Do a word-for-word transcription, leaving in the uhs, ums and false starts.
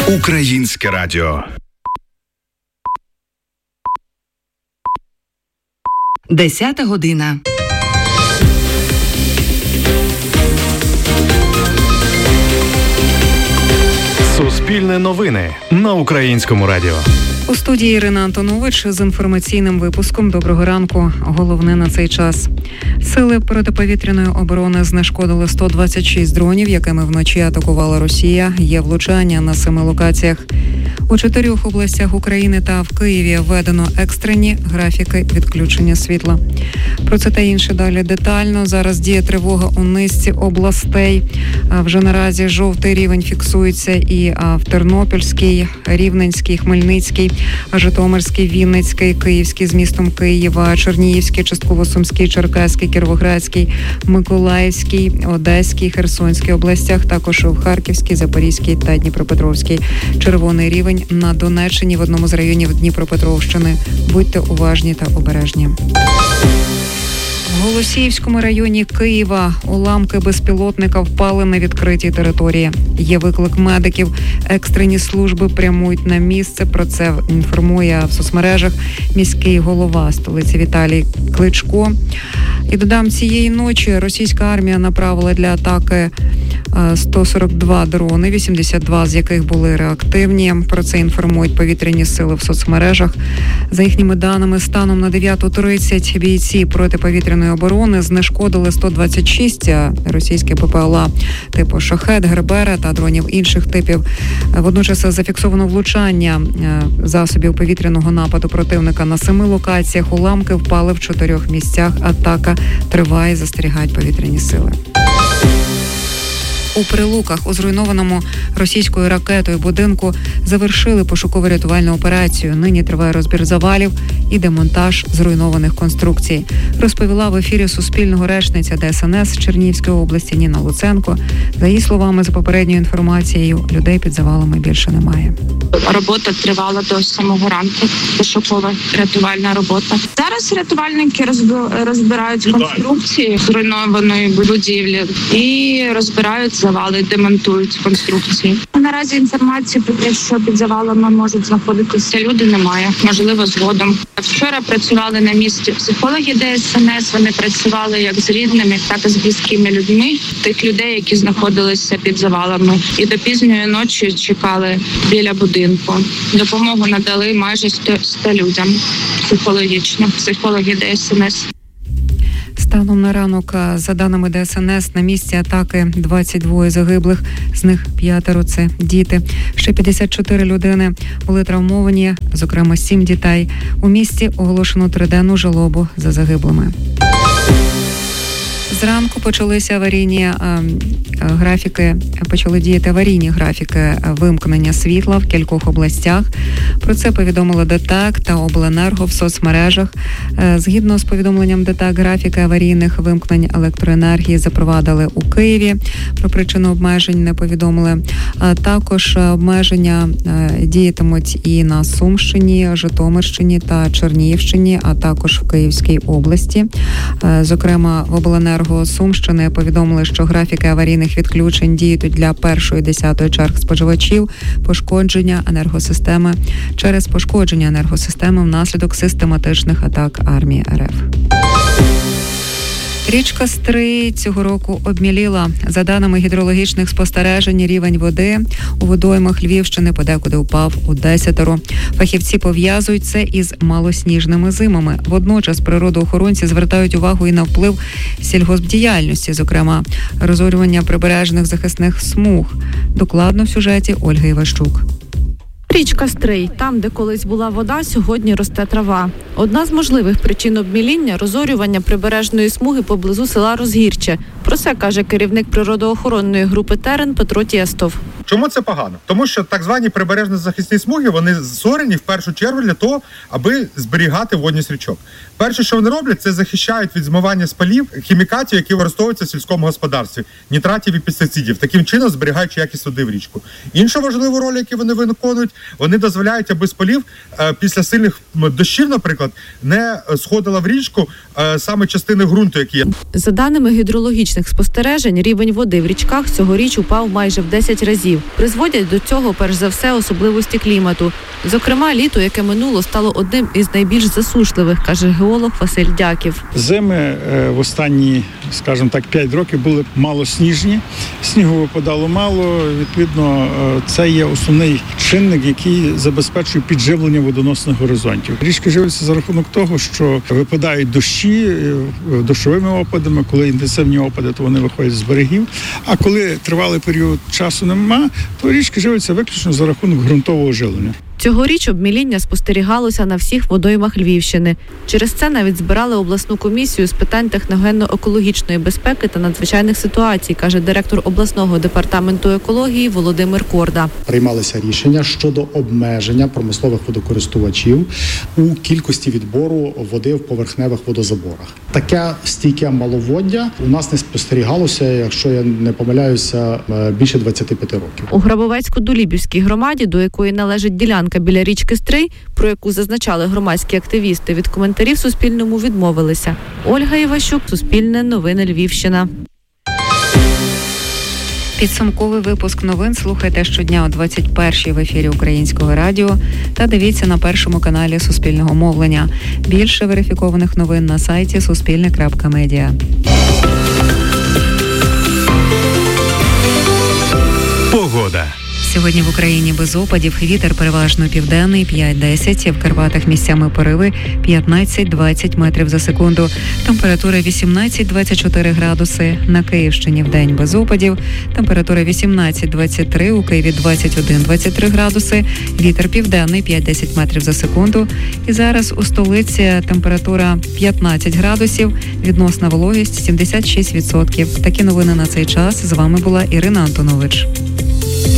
Українське радіо. Десята година. Суспільне новини на Українському радіо. У студії Ірина Антонович з інформаційним випуском. Доброго ранку. Головне на цей час. Сили протиповітряної оборони знешкодили сто двадцять шість дронів, якими вночі атакувала Росія. Є влучання на семи локаціях. У чотирьох областях України та в Києві введено екстрені графіки відключення світла. Про це та інше далі детально. Зараз діє тривога у низці областей. Вже наразі жовтий рівень фіксується і в Тернопільській, Рівненській, Хмельницькій, Житомирській, Вінницькій, Київській з містом Києва, Чернігівській, частково Сумській, Черкаській, Кіровоградській, Миколаївській, Одеській, Херсонській областях, також в Харківській, Запорізькій та Дніпропетровській. Червоний рівень на Донеччині в одному з районів Дніпропетровщини. Будьте уважні та обережні. В Голосіївському районі Києва уламки безпілотника впали на відкритій території. Є виклик медиків. Екстрені служби прямують на місце. Про це інформує в соцмережах міський голова столиці Віталій Кличко. І додам, цієї ночі російська армія направила для атаки сто сорок два дрони, вісімдесят два з яких були реактивні. Про це інформують повітряні сили в соцмережах. За їхніми даними, станом на дев'яту тридцять бійці протиповітряної оборони знешкодили сто двадцять шість російських БПЛА типу «Шахед», «Гербера» та дронів інших типів. Водночас зафіксовано влучання засобів повітряного нападу противника на семи локаціях. Уламки впали в чотирьох місцях. Атака триває, застерігають повітряні сили. У Прилуках у зруйнованому російською ракетою будинку завершили пошуково-рятувальну операцію. Нині триває розбір завалів і демонтаж зруйнованих конструкцій. Розповіла в ефірі Суспільного речниця Де Ес Ен Ес Чернігівської області Ніна Луценко. За її словами, за попередньою інформацією, людей під завалами більше немає. Робота тривала до самого ранку, пошукова рятувальна робота. Зараз рятувальники розбирають конструкції зруйнованої будівлі і розбирають завали, демонтують конструкції. Наразі інформації про те, що під завалами можуть знаходитися люди, немає. Можливо, згодом. Вчора працювали на місці психологи Де Ес Ен Ес. Вони працювали як з рідними, так і з близькими людьми тих людей, які знаходилися під завалами. І до пізньої ночі чекали біля будинку. Допомогу надали майже сто людям психологічно. Психологи Де Ес Ен Ес. Станом на ранок, за даними Де Ес Ен Ес, на місці атаки двадцять два загиблих, з них п'ятеро – це діти. Ще п'ятдесят чотири людини були травмовані, зокрема сім дітей. У місті оголошено триденну жалобу за загиблими. Зранку почалися аварійні е, графіки, почали діяти аварійні графіки вимкнення світла в кількох областях. Про це повідомили ДТЕК та Обленерго в соцмережах. Е, згідно з повідомленням ДТЕК, графіки аварійних вимкнень електроенергії запровадили у Києві. Про причину обмежень не повідомили. А також обмеження е, діятимуть і на Сумщині, Житомирщині та Чернігівщині, а також в Київській області. Е, зокрема, в Обленерго Сумщини повідомили, що графіки аварійних відключень діють для першої десятої черг споживачів, пошкодження енергосистеми через пошкодження енергосистеми внаслідок систематичних атак армії Ер Еф. Річка Стрий цього року обміліла. За даними гідрологічних спостережень, рівень води у водоймах Львівщини подекуди впав у десятеро. Фахівці пов'язують це із малосніжними зимами. Водночас природоохоронці звертають увагу і на вплив сільгоспдіяльності, зокрема розорювання прибережних захисних смуг. Докладно в сюжеті Ольги Іващук. Річка Стрий. Там, де колись була вода, сьогодні росте трава. Одна з можливих причин обміління – розорювання прибережної смуги поблизу села Розгірче. Про це каже керівник природоохоронної групи «Терен» Петро Тєстов. Чому це погано? Тому що так звані прибережні захисні смуги, вони створені в першу чергу для того, аби зберігати водність річок. Перше, що вони роблять, це захищають від змивання з полів хімікатів, які використовуються в сільському господарстві, нітратів і пестицидів, таким чином зберігаючи якість води в річку. Інша важлива роль, яку вони виконують, вони дозволяють, аби з полів е, після сильних дощів, наприклад, не сходила в річку е, саме частини ґрунту, які є. За даними гідрологічних спостережень, рівень води в річках цьогоріч упав майже в десять разів. опадів. Призводять до цього, перш за все, особливості клімату. Зокрема, літо, яке минуло, стало одним із найбільш засушливих, каже геолог Василь Дяків. Зими в останні, скажімо так, п'ять років були малосніжні. Снігу випадало мало. Відповідно, це є основний чинник, який забезпечує підживлення водоносних горизонтів. Річки живляться за рахунок того, що випадають дощі дощовими опадами. Коли інтенсивні опади, то вони виходять з берегів. А коли тривалий період часу нема, то річки живляться виключно за рахунок ґрунтового жилення. Цьогоріч обміління спостерігалося на всіх водоймах Львівщини. Через це навіть збирали обласну комісію з питань техногенно-екологічної безпеки та надзвичайних ситуацій, каже директор обласного департаменту екології Володимир Корда. Приймалися рішення щодо обмеження промислових водокористувачів у кількості відбору води в поверхневих водозаборах. Таке стійке маловоддя у нас не спостерігалося, якщо я не помиляюся, більше двадцять п'ять років. У Грабовецько-Дулібівській громаді, до якої належить ділянка біля річки Стрий, про яку зазначали громадські активісти, від коментарів Суспільному відмовилися. Ольга Іващук, Суспільне новини Львівщина. Підсумковий випуск новин слухайте щодня о двадцять першій в ефірі Українського радіо та дивіться на першому каналі Суспільного мовлення. Більше верифікованих новин на сайті суспільне крапка медіа. Погода. Сьогодні в Україні без опадів. Вітер переважно південний п'ять-десять, в Карпатах місцями пориви п'ятнадцять-двадцять метрів за секунду. Температура вісімнадцять-двадцять чотири градуси. На Київщині вдень без опадів. Температура вісімнадцять-двадцять три, у Києві двадцять один-двадцять три градуси. Вітер південний п'ять-десять метрів за секунду. І зараз у столиці температура п'ятнадцять градусів, відносна вологість сімдесят шість відсотків. Такі новини на цей час. З вами була Ірина Антонович.